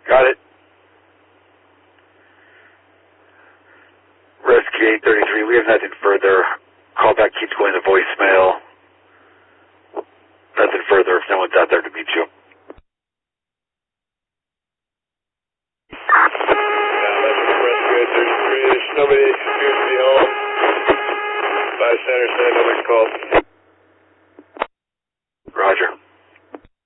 Got it. Rescue 833, we have nothing further. Callback keeps going to voicemail. Nothing further if no one's out there to meet you. Rescue 833, there's nobody seems to be home. By center, send another call. Roger.